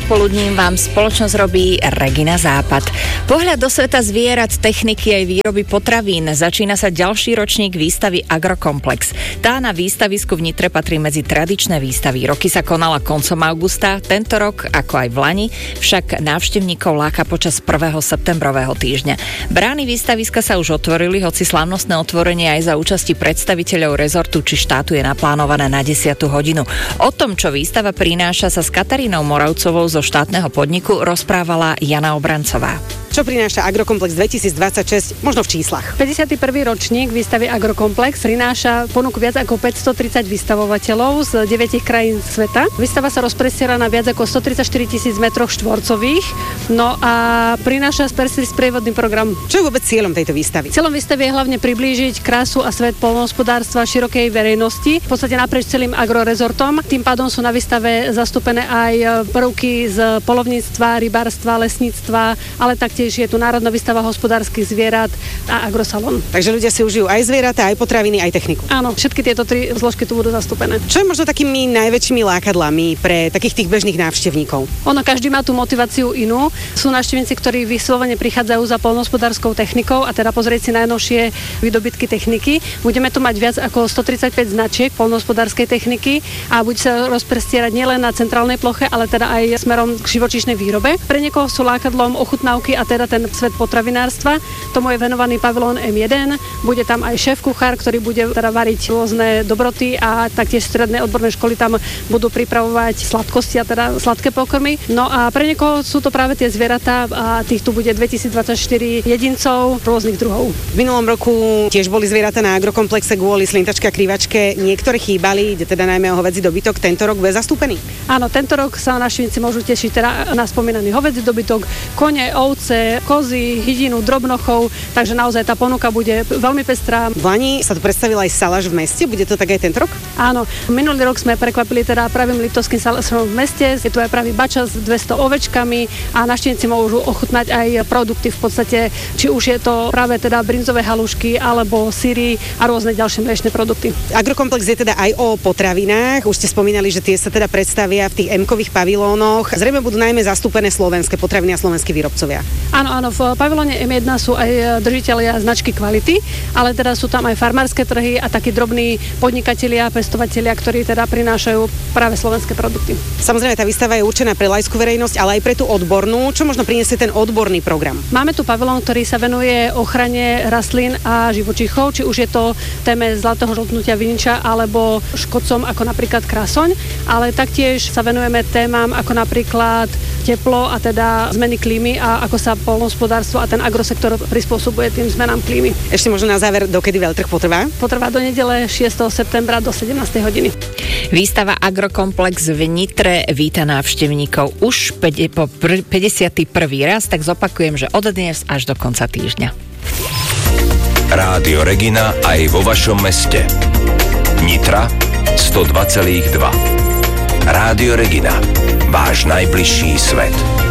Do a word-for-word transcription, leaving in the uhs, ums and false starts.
popoludním vám spoločnosť robí Regina Západ. Pohľad do sveta zvierat, techniky aj výroby potravín. Začína sa ďalší ročník výstavy Agrokomplex. Tá na výstavisku v Nitre patrí medzi tradičné výstavy. Roky sa konala koncom augusta, tento rok, ako aj v lani, však návštevníkov láka počas prvého septembrového týždňa. Brány výstaviska sa už otvorili, hoci slávnostné otvorenie aj za účasti predstaviteľov rezortu či štátu je naplánované na desiatu hodinu. O tom, čo výstava prináša, sa s Katarínou Moravcovou zo štátneho podniku rozprávala Jana Obrancová. Čo prináša Agrokomplex dvetisícdvadsaťšesť, možno v číslach? päťdesiaty prvý ročník výstavy Agrokomplex prináša ponuku viac ako päťstotridsať vystavovateľov z deväť krajín sveta. Výstava sa rozprestiera na viac ako stotridsaťštyri tisíc metrov štvorcových, no a prináša sprievodný program. Čo je vôbec cieľom tejto výstavy? Cieľom výstavy je hlavne priblížiť krásu a svet poľnohospodárstva širokej verejnosti, v podstate naprieč celým agrorezortom. Tým pádom sú na výstave zastúpené aj prvky z poľovníctva, rybárstva, lesníctva, ale taktiež je tu Národná výstava hospodárskych zvierat a agrosalón. Takže ľudia si užijú aj zvieratá, aj potraviny, aj techniku. Áno, všetky tieto tri zložky tu budú zastúpené. Čo je možno takými najväčšími lákadlami pre takých tých bežných návštevníkov? Ono, každý má tú motiváciu inú. Sú návštevníci, ktorí vyslovene prichádzajú za poľnohospodárskou technikou a teda pozrieť si najnovšie výdobytky techniky. Budeme tu mať viac ako stotridsaťpäť značiek poľnohospodárskej techniky a bude sa rozprestierať nielen na centrálnej ploche, ale teda aj smerom k živočíšnej výrobe. Pre niekoho sú lákadlom ochutnávky a teda ten svet potravinárstva. Tomu je venovaný pavilón em jeden. Bude tam aj šéf-kuchár, ktorý bude teda variť rôzne dobroty a taktiež stredné odborné školy tam budú pripravovať sladkosti a teda sladké pokrmy. No a pre niekoho sú to práve tie zvieratá a tých tu bude dvetisícdvadsaťštyri jedincov rôznych druhov. V minulom roku tiež boli zvieratá na Agrokomplexe kvôli slintačke a krivačke. Niektoré chýbali, ide teda najmä o hovädzí dobytok. Tento rok bude zastúpený? Áno, tento rok sa návštevníci môžu tešiť teda na spomínaný hovädzí dobytok, kone, ovce, kozy, hydinu, drobnochov, takže naozaj tá ponuka bude veľmi pestrá. V lani sa tu predstavila aj saláš v meste, bude to tak aj tento rok? Áno, minulý rok sme prekvapili teda pravým liptovským salášom v meste, je tu aj pravý bača s dvesto ovečkami a návštevníci môžu ochutnať aj produkty v podstate, či už je to práve teda brinzové halušky alebo syry a rôzne ďalšie mliečne produkty. Agrokomplex je teda aj o potravinách, už ste spomínali, že tie sa teda predstavia v tých em-kových pavilónoch. Zrejme budú najmä zastúpené slovenské potraviny a slovenskí výrobcovia. Áno, áno, v pavilóne em jeden sú aj držitelia značky kvality, ale teda sú tam aj farmárske trhy a takí drobní podnikatelia, pestovatelia, ktorí teda prinášajú práve slovenské produkty. Samozrejme, tá výstava je určená pre laickú verejnosť, ale aj pre tú odbornú. Čo možno priniesie ten odborný program? Máme tu pavilón, ktorý sa venuje ochrane rastlín a živočíchov, či už je to téme zlatého žltnutia viniča alebo škodcom ako napríklad krasoň, ale taktiež sa venujeme témam ako napríklad teplo a teda zmeny klímy a ako sa poľnohospodárstvo a ten agrosektor prispôsobuje tým zmenám klímy. Ešte možno na záver, dokedy veľtrh potrvá? Potrvá do nedele šiesteho septembra do sedemnástej hodiny. Výstava Agrokomplex v Nitre víta návštevníkov už po päťdesiaty prvý raz, tak zopakujem, že od dnes až do konca týždňa. Rádio Regina aj vo vašom meste. Nitra sto dva celá dva. Rádio Regina, váš najbližší svet.